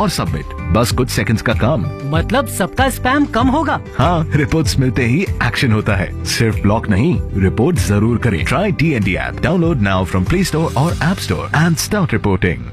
और सबमिट, बस कुछ सेकंड्स का काम। मतलब सबका स्पैम कम होगा? हाँ, रिपोर्ट्स मिलते ही एक्शन होता है। सिर्फ ब्लॉक नहीं, रिपोर्ट जरूर करें। Try DND app, download now from play store और app store and start reporting.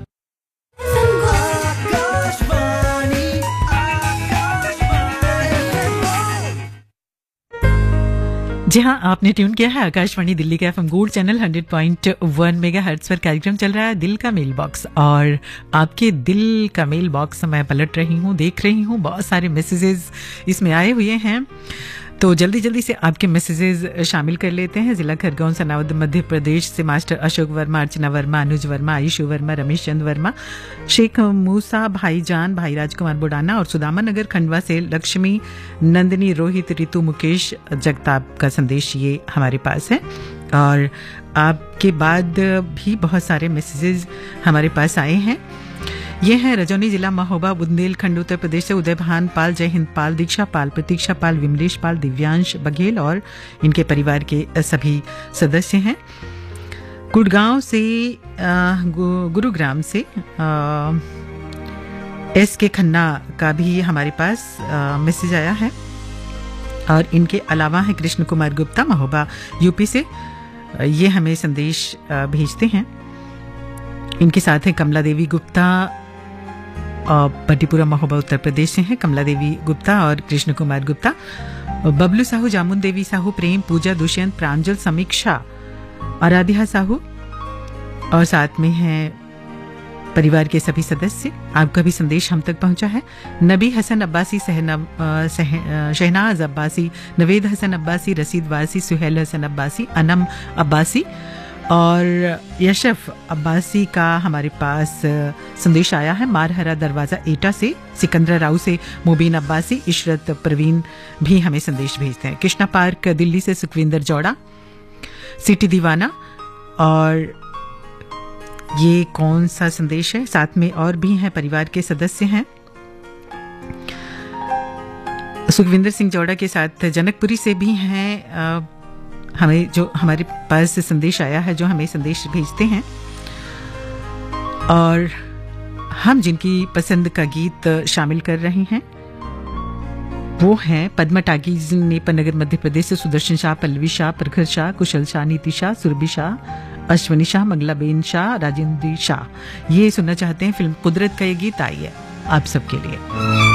जी हाँ, आपने ट्यून किया है आकाशवाणी दिल्ली के FM गोल्ड चैनल 100.1 मेगाहर्ट्ज पर। कार्यक्रम चल रहा है दिल का मेल बॉक्स, और आपके दिल का मेल बॉक्स मैं पलट रही हूँ, देख रही हूँ बहुत सारे मैसेजेस इसमें आए हुए हैं। तो जल्दी जल्दी से आपके मैसेजेस शामिल कर लेते हैं। जिला खरगोन सनावद मध्य प्रदेश से मास्टर अशोक वर्मा, अर्चना वर्मा, अनुज वर्मा, आयुषु वर्मा, रमेश चंद वर्मा, शेख मूसा, भाईजान, भाई राजकुमार बुडाना और सुदामा नगर खंडवा से लक्ष्मी, नंदिनी, रोहित, रितु, मुकेश जगताप का संदेश ये हमारे पास है। और आपके बाद भी बहुत सारे मैसेजेस हमारे पास आए हैं। ये है रजौनी जिला महोबा बुंदेलखंड उत्तर प्रदेश से उदय भान पाल, जय हिंद पाल, दीक्षा पाल, प्रतीक्षा पाल, विमलेश पाल, दिव्यांश बघेल और इनके परिवार के सभी सदस्य हैं। गुड़गांव से गुरुग्राम से SK खन्ना का भी हमारे पास मैसेज आया है। और इनके अलावा है कृष्ण कुमार गुप्ता महोबा यूपी से, ये हमें संदेश भेजते हैं। इनके साथ है कमला देवी गुप्ता, पट्टीपुरा महोबा उत्तर प्रदेश से हैं कमला देवी गुप्ता और कृष्ण कुमार गुप्ता। बबलू साहू, जामुन देवी साहू, प्रेम, पूजा, दुष्यंत, प्रांजल, समीक्षा, आराध्या साहू और साथ में हैं परिवार के सभी सदस्य। आपका भी संदेश हम तक पहुंचा है। नबी हसन अब्बासी, शहनाज अब्बासी, नवेद हसन अब्बासी, रसीद वासी, सुहेल हसन अब्बासी, अनम अब्बासी और यशफ अब्बासी का हमारे पास संदेश आया है। मारहरा दरवाजा एटा से सिकंदरा राव से मुबीन अब्बासी, इशरत प्रवीण भी हमें संदेश भेजते हैं। कृष्णा पार्क दिल्ली से सुखविंदर जौड़ा, सिटी दीवाना। और ये कौन सा संदेश है? साथ में और भी हैं, परिवार के सदस्य हैं। सुखविंदर सिंह जौड़ा के साथ जनकपुरी से भी हैं, हमें जो हमारे पास संदेश आया है, जो हमें संदेश भेजते हैं। और हम जिनकी पसंद का गीत शामिल कर रहे हैं वो हैं पद्मा टाकीज, नेपाल नगर मध्य प्रदेश से सुदर्शन शाह, पल्लवी शाह, प्रखर शाह, कुशल शाह, नीति शाह, सुरभि शाह, अश्वनी शाह, मंगलाबेन शाह, राजेंद्र शाह। ये सुनना चाहते हैं फिल्म कुदरत का ये गीत। आई है आप सबके लिए।